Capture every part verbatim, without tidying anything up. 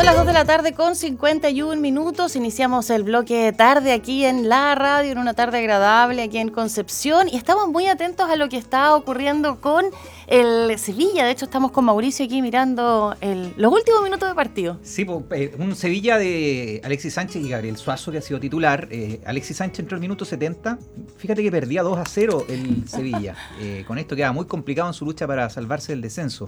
Son las dos de la tarde con cincuenta y un minutos. Iniciamos el bloque tarde aquí en la radio, en una tarde agradable aquí en Concepción. Y estamos muy atentos a lo que está ocurriendo con el Sevilla. De hecho, estamos con Mauricio aquí mirando el, los últimos minutos de partido. Sí, pues, eh, un Sevilla de Alexis Sánchez y Gabriel Suazo, que ha sido titular. Eh, Alexis Sánchez entró al minuto setenta. Fíjate que perdía dos a cero el Sevilla. Eh, con esto queda muy complicado en su lucha para salvarse del descenso.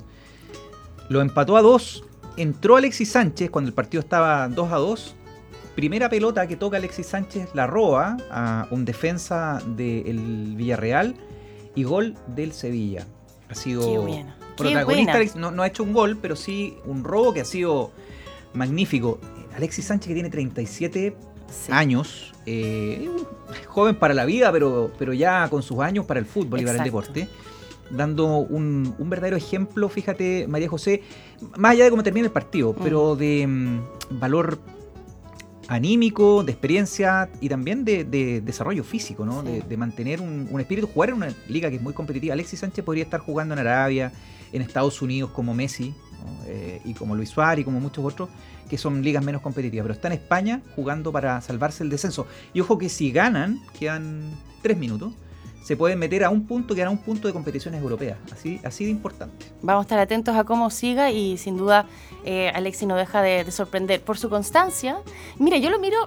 Lo empató a dos. Entró Alexis Sánchez cuando el partido estaba dos a dos. Primera pelota que toca Alexis Sánchez la roba a un defensa del Villarreal y gol del Sevilla. Ha sido Qué buena, protagonista. qué Alex, no, no ha hecho un gol, pero sí un robo que ha sido magnífico. Alexis Sánchez, que tiene treinta y siete sí. años, eh, joven para la vida, pero, pero ya con sus años para el fútbol. Exacto. Y para el deporte. Dando un, un verdadero ejemplo, fíjate, María José, más allá de cómo termina el partido, mm. pero de um, valor anímico, de experiencia y también de, de desarrollo físico, ¿no? Sí. De, de mantener un, un espíritu, jugar en una liga que es muy competitiva. Alexis Sánchez podría estar jugando en Arabia, en Estados Unidos como Messi, ¿no? eh, y como Luis Suárez y como muchos otros, que son ligas menos competitivas, pero está en España jugando para salvarse el descenso. Y ojo que si ganan, quedan tres minutos, se pueden meter a un punto, quedan a un punto de competiciones europeas. Así, así de importante. Vamos a estar atentos a cómo siga y sin duda eh, Alexis no deja de, de sorprender por su constancia. Mira, yo lo miro,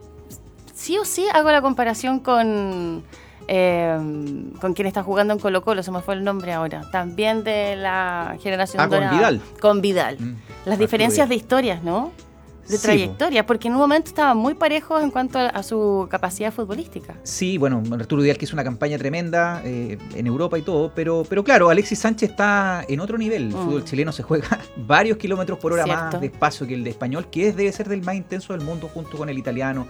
sí o sí hago la comparación con, eh, con quien está jugando en Colo-Colo, se me fue el nombre ahora, también de la generación ah, dorada. con Vidal. Con Vidal. Mm, Las diferencias de historias, ¿no? De sí, trayectoria, porque en un momento estaban muy parejos en cuanto a, a su capacidad futbolística. Sí, bueno, Arturo Vidal que hizo una campaña tremenda eh, en Europa y todo, pero, pero claro, Alexis Sánchez está en otro nivel. El mm. fútbol chileno se juega varios kilómetros por hora Cierto. más despacio que el de español, que es, debe ser del más intenso del mundo junto con el italiano,